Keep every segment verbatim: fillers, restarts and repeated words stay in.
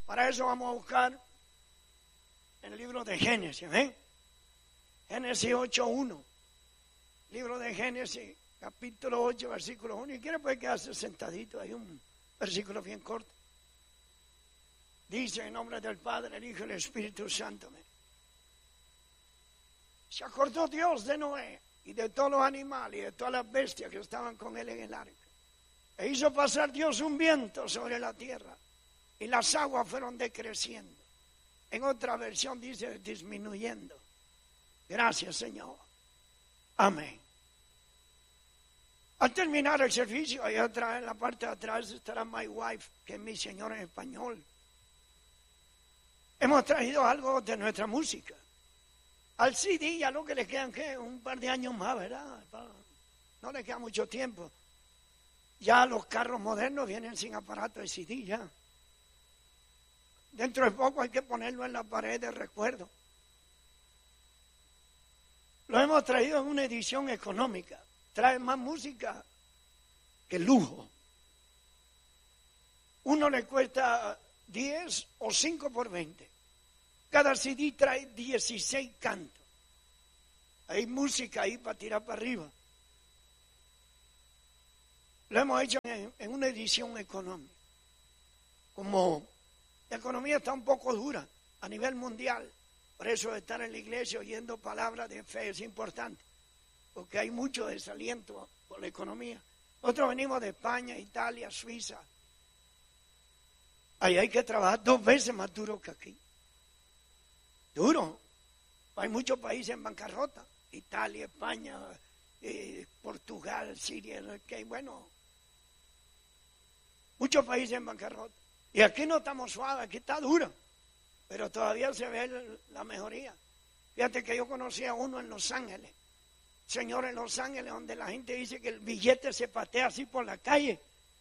Para eso vamos a buscar el libro de Génesis, ¿eh? Génesis ocho uno. Libro de Génesis, capítulo ocho, versículo uno. Y quiere puede quedarse sentadito, hay un versículo bien corto. Dice en nombre del Padre, el Hijo y el Espíritu Santo. Se acordó Dios de Noé y de todos los animales y de todas las bestias que estaban con él en el arca. E hizo pasar Dios un viento sobre la tierra y las aguas fueron decreciendo. En otra versión dice disminuyendo. Gracias, Señor. Amén. Al terminar el servicio, ahí atrás, en la parte de atrás estará My Wife, que es mi señora en español. Hemos traído algo de nuestra música. Al C D ya lo que le quedan, ¿qué? Un par de años más, ¿verdad? No le queda mucho tiempo. Ya los carros modernos vienen sin aparato de C D ya. Dentro de poco hay que ponerlo en la pared de recuerdo. Lo hemos traído en una edición económica. Trae más música que lujo. Uno le cuesta diez o cinco por veinte. Cada C D trae dieciséis cantos. Hay música ahí para tirar para arriba. Lo hemos hecho en, en una edición económica. Como la economía está un poco dura a nivel mundial, por eso estar en la iglesia oyendo palabras de fe es importante, porque hay mucho desaliento por la economía. Nosotros venimos de España, Italia, Suiza. Ahí hay que trabajar dos veces más duro que aquí. Duro. Hay muchos países en bancarrota. Italia, España, eh, Portugal, Siria, que bueno. Muchos países en bancarrota. Y aquí no estamos suaves, aquí está duro. Pero todavía se ve la mejoría. Fíjate que yo conocí a uno en Los Ángeles. Señor, en Los Ángeles, donde la gente dice que el billete se patea así por la calle.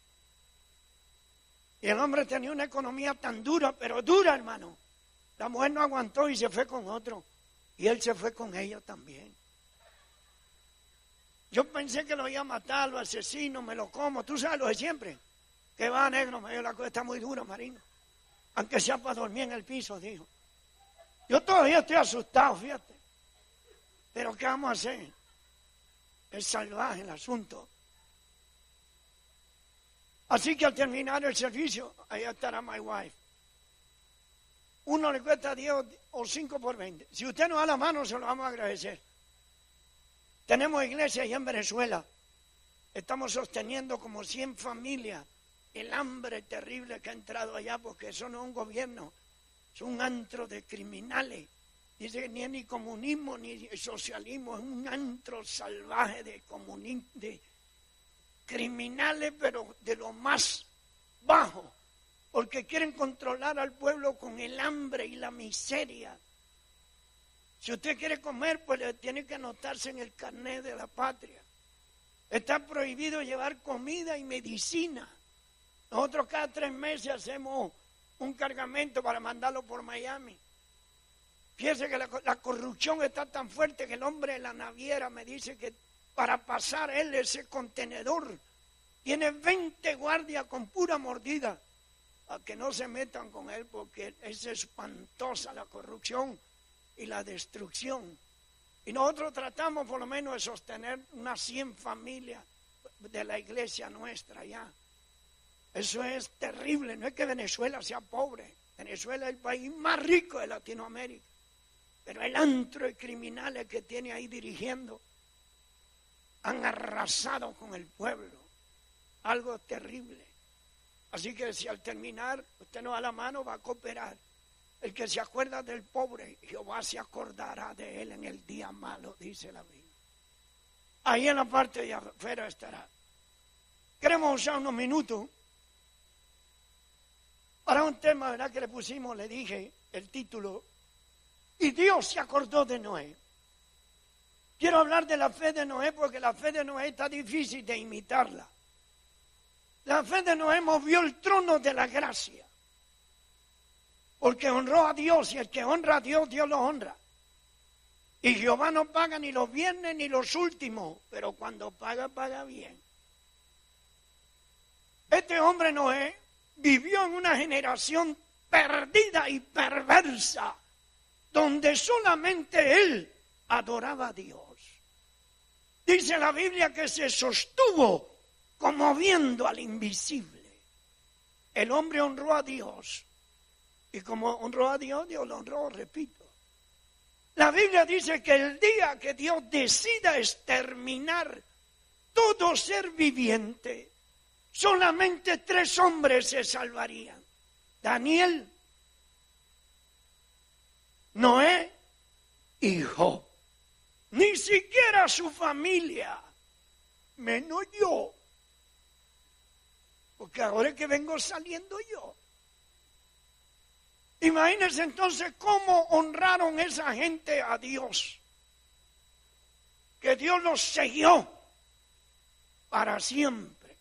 Y el hombre tenía una economía tan dura, pero dura, hermano. La mujer no aguantó y se fue con otro. Y él se fue con ella también. Yo pensé que lo iba a matar, lo asesino, me lo como. Tú sabes lo de siempre. Que va, negro, me dio la cosa, está muy dura, Marino. Aunque sea para dormir en el piso, dijo. Yo todavía estoy asustado, fíjate. Pero ¿qué vamos a hacer? Es salvaje el asunto. Así que al terminar el servicio, ahí estará My Wife. Uno le cuesta diez o cinco por veinte. Si usted nos da la mano, se lo vamos a agradecer. Tenemos iglesia allá en Venezuela. Estamos sosteniendo como cien familias. El hambre terrible que ha entrado allá, porque eso no es un gobierno, es un antro de criminales. Dice que ni es ni comunismo ni socialismo, es un antro salvaje de, comunismo, de criminales, pero de lo más bajo, porque quieren controlar al pueblo con el hambre y la miseria. Si usted quiere comer, pues le tiene que anotarse en el carnet de la patria. Está prohibido llevar comida y medicina. Nosotros cada tres meses hacemos un cargamento para mandarlo por Miami. Fíjese que la, la corrupción está tan fuerte que el hombre de la naviera me dice que para pasar él ese contenedor tiene veinte guardias con pura mordida, a que no se metan con él porque es espantosa la corrupción y la destrucción. Y nosotros tratamos por lo menos de sostener unas cien familias de la iglesia nuestra allá. Eso es terrible, no es que Venezuela sea pobre, Venezuela es el país más rico de Latinoamérica, pero el antro de criminales que tiene ahí dirigiendo han arrasado con el pueblo, algo terrible. Así que si al terminar usted nos da la mano, va a cooperar. El que se acuerda del pobre, Jehová se acordará de él en el día malo, dice la Biblia. Ahí en la parte de afuera estará. Queremos usar unos minutos para un tema, ¿verdad?, que le pusimos, le dije el título, y Dios se acordó de Noé. Quiero hablar de la fe de Noé porque la fe de Noé está difícil de imitarla. La fe de Noé movió el trono de la gracia, porque honró a Dios, y el que honra a Dios, Dios lo honra. Y Jehová no paga ni los viernes ni los últimos, pero cuando paga, paga bien. Este hombre Noé vivió en una generación perdida y perversa, donde solamente él adoraba a Dios. Dice la Biblia que se sostuvo como viendo al invisible. El hombre honró a Dios. Y como honró a Dios, Dios lo honró, repito. La Biblia dice que el día que Dios decida exterminar todo ser viviente, solamente tres hombres se salvarían. Daniel, Noé y Job. Ni siquiera su familia, menos yo. Porque ahora es que vengo saliendo yo. Imagínense entonces cómo honraron esa gente a Dios. Que Dios los selló para siempre.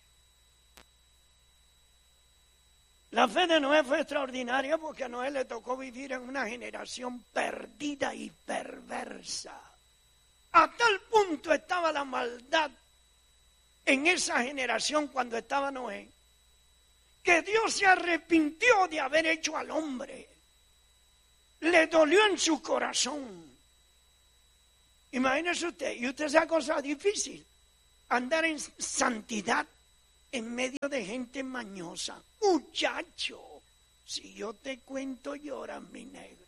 La fe de Noé fue extraordinaria porque a Noé le tocó vivir en una generación perdida y perversa. A tal punto estaba la maldad en esa generación cuando estaba Noé, que Dios se arrepintió de haber hecho al hombre. Le dolió en su corazón. Imagínese usted, y usted sabe cosa difícil, andar en santidad en medio de gente mañosa. Muchacho, si yo te cuento, lloras, mi negro.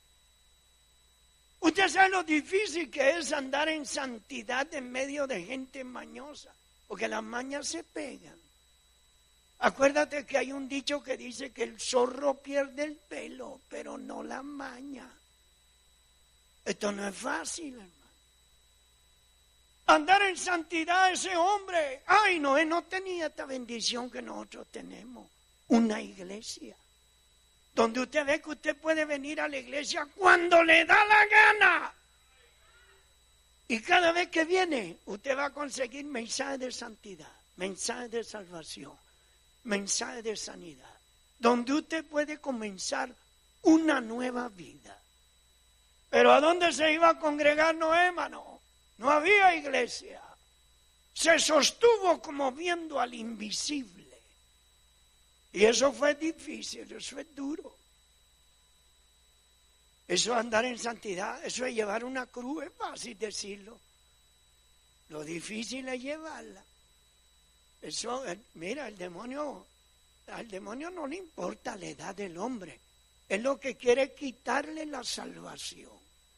Usted sabe lo difícil que es andar en santidad en medio de gente mañosa, porque las mañas se pegan. Acuérdate que hay un dicho que dice que el zorro pierde el pelo, pero no la maña. Esto no es fácil, hermano. Andar en santidad ese hombre. Ay, no, él no tenía esta bendición que nosotros tenemos. Una iglesia. Donde usted ve que usted puede venir a la iglesia cuando le da la gana. Y cada vez que viene, usted va a conseguir mensajes de santidad, mensajes de salvación, mensajes de sanidad. Donde usted puede comenzar una nueva vida. Pero ¿a dónde se iba a congregar Noé, hermano? No había iglesia. Se sostuvo como viendo al invisible. Y eso fue difícil, eso es duro. Eso es andar en santidad, eso es llevar una cruz, es fácil decirlo. Lo difícil es llevarla. Eso, mira, el demonio, al demonio no le importa la edad del hombre. Es lo que quiere quitarle la salvación.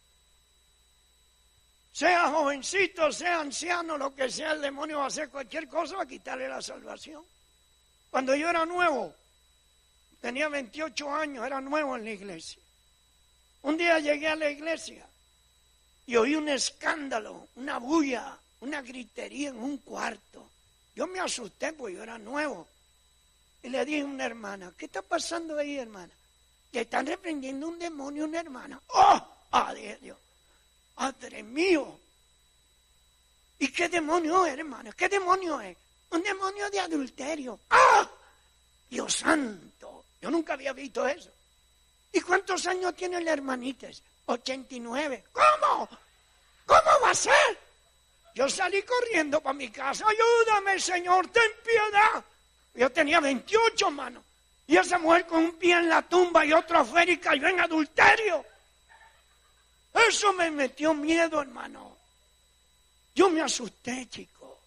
Sea jovencito, sea anciano, lo que sea, el demonio va a hacer cualquier cosa para quitarle la salvación. Cuando yo era nuevo, tenía veintiocho años, era nuevo en la iglesia. Un día llegué a la iglesia y oí un escándalo, una bulla, una gritería en un cuarto. Yo me asusté porque yo era nuevo. Y le dije a una hermana, ¿qué está pasando ahí, hermana? Que están reprendiendo un demonio a una hermana. ¡Oh! ¡Ah, Dios! ¡Padre mío! ¿Y qué demonio es, hermana? ¿Qué demonio es? Un demonio de adulterio. ¡Ah! Dios santo. Yo nunca había visto eso. ¿Y cuántos años tiene la hermanita? ochenta y nueve. ¿Cómo? ¿Cómo va a ser? Yo salí corriendo para mi casa. Ayúdame, Señor, ten piedad. Yo tenía veintiocho, hermano. Y esa mujer con un pie en la tumba y otro afuera y cayó en adulterio. Eso me metió miedo, hermano. Yo me asusté, chico.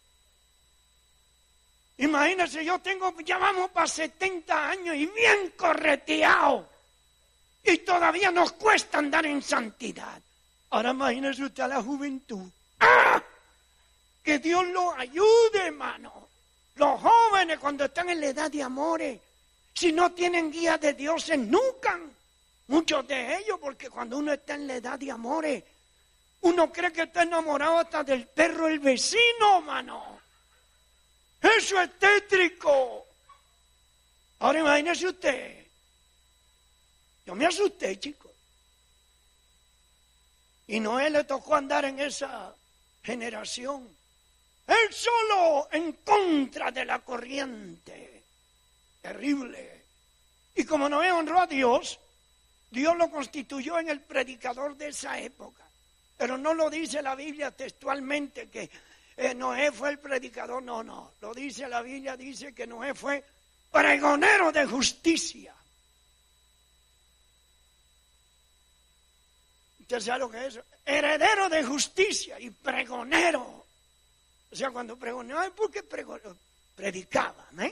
Imagínense, yo tengo, ya vamos para setenta años y bien correteado. Y todavía nos cuesta andar en santidad. Ahora imagínese usted a la juventud. ¡Ah! Que Dios los ayude, hermano. Los jóvenes cuando están en la edad de amores, si no tienen guía de Dios, se nucan. Muchos de ellos, porque cuando uno está en la edad de amores, uno cree que está enamorado hasta del perro del vecino, hermano. Eso es tétrico. Ahora imagínese usted. Yo me asusté, chicos. Y Noé le tocó andar en esa generación. Él solo en contra de la corriente. Terrible. Y como Noé honró a Dios, Dios lo constituyó en el predicador de esa época. Pero no lo dice la Biblia textualmente que eh, Noé fue el predicador. No, no. Lo dice la Biblia, dice que Noé fue pregonero de justicia. ¿Usted sabe lo que es eso? Heredero de justicia y pregonero. O sea, cuando pregonó es porque pregonó, predicaba, ¿eh?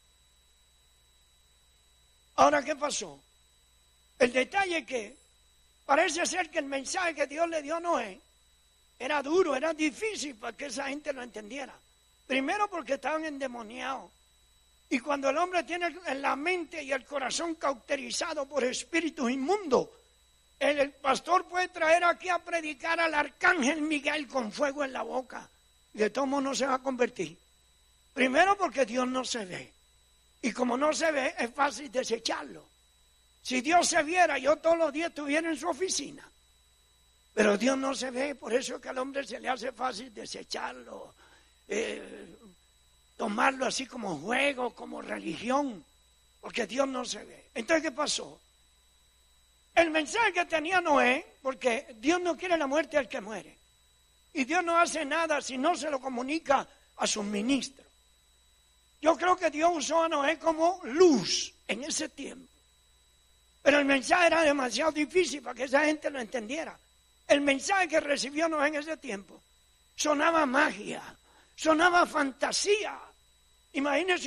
Ahora, ¿qué pasó? El detalle es que parece ser que el mensaje que Dios le dio a Noé era duro, era difícil para que esa gente lo entendiera. Primero porque estaban endemoniados. Y cuando el hombre tiene la mente y el corazón cauterizado por espíritus inmundos, el, el pastor puede traer aquí a predicar al arcángel Miguel con fuego en la boca. Y de todo modo no se va a convertir. Primero porque Dios no se ve. Y como no se ve, es fácil desecharlo. Si Dios se viera, yo todos los días estuviera en su oficina. Pero Dios no se ve, por eso es que al hombre se le hace fácil desecharlo, eh, tomarlo así como juego, como religión, porque Dios no se ve. Entonces, ¿qué pasó? El mensaje que tenía Noé, porque Dios no quiere la muerte del que muere, y Dios no hace nada si no se lo comunica a sus ministros. Yo creo que Dios usó a Noé como luz en ese tiempo. Pero el mensaje era demasiado difícil para que esa gente lo entendiera. El mensaje que recibió Noé en ese tiempo sonaba magia, sonaba fantasía. Imagínense